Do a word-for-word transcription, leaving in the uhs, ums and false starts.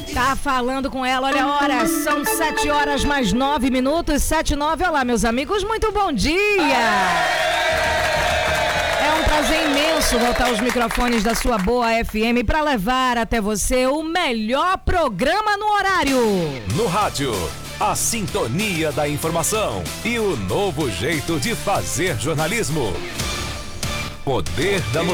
Tá falando com ela, olha a hora, são sete horas mais nove minutos, sete e nove. Olá, meus amigos, muito bom dia! É um prazer imenso voltar aos microfones da sua boa F M para levar até você o melhor programa no horário. No rádio, a sintonia da informação e o novo jeito de fazer jornalismo. Poder da Notícia.